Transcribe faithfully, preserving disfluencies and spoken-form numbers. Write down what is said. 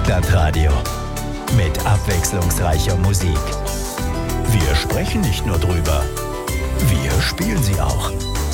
Stadtradio mit abwechslungsreicher Musik. Wir sprechen nicht nur drüber, wir spielen sie auch.